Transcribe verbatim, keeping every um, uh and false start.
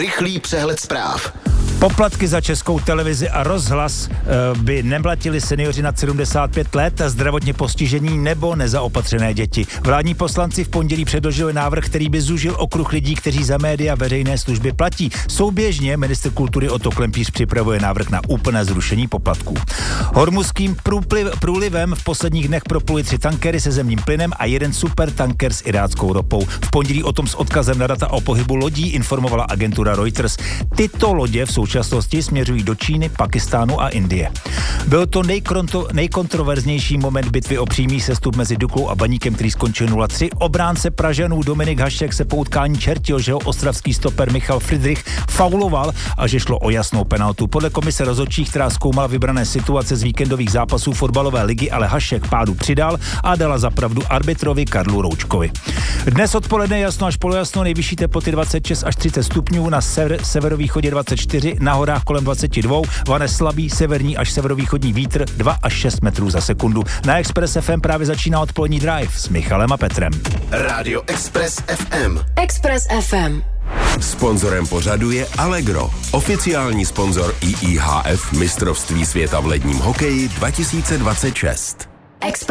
Rychlý přehled zpráv. Poplatky za Českou televizi a rozhlas by neplatili seniori nad sedmdesát pět let, zdravotně postižení nebo nezaopatřené děti. Vládní poslanci v pondělí předložili návrh, který by zúžil okruh lidí, kteří za média veřejné služby platí. Souběžně ministr kultury Otto Klempíř připravuje návrh na úplné zrušení poplatků. Hormuzským průpliv, průlivem v posledních dnech propluli tři tankery se zemním plynem a jeden supertanker s iráckou ropou. V pondělí o tom s odkazem na data o pohybu lodí informovala agentura Reuters. Tyto lodě v současnosti směřují do Číny, Pakistánu a Indie. Byl to nejkronto, nejkontroverznější moment bitvy o přímý sestup mezi Duklou a Baníkem, který skončil nula tři. Obránce Pražanů Dominik Hašek se po utkání čertil, že ho ostravský stoper Michal Friedrich fauloval a že šlo o jasnou penaltu. Podle komise rozhodčích, která zkoumala vybrané situace z víkendových zápasů fotbalové ligy, ale Hašek pádu přidal a dala za pravdu arbitrovi Karlu Roučkovi. Dnes odpoledne jasno až polojasno, nejvyšší teploty dvacet šest až třicet stupňů, na sever, severovýchodě dvacet čtyři, na horách kolem dvacet dva, vane slabý severní až severovýchodní vítr dva až šest metrů za sekundu. Na Express F M právě začíná odpolední drive s Michalem a Petrem. Rádio Express F M. Express F M. Sponzorem pořadu je Allegro, oficiální sponzor I I H F mistrovství světa v ledním hokeji dva tisíce dvacet šest. Express